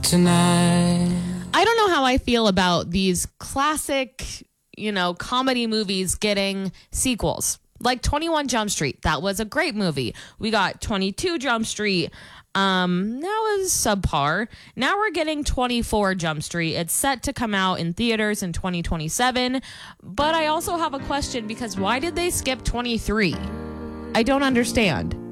tonight. I don't know how I feel about these classic, comedy movies getting sequels. Like 21 Jump Street. That was a great movie. We got 22 Jump Street. That was subpar. Now we're getting 24 Jump Street. It's set to come out in theaters in 2027. But I also have a question because why did they skip 23? I don't understand.